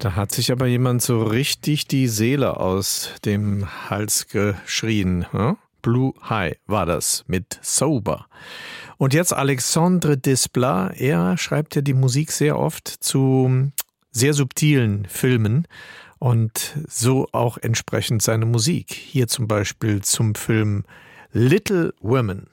Da hat sich aber jemand so richtig die Seele aus dem Hals geschrien. Ne? Blue High war das mit Sober. Und jetzt Alexandre Desplat. Er schreibt ja die Musik sehr oft zu sehr subtilen Filmen und so auch entsprechend seine Musik. Hier zum Beispiel zum Film Little Women.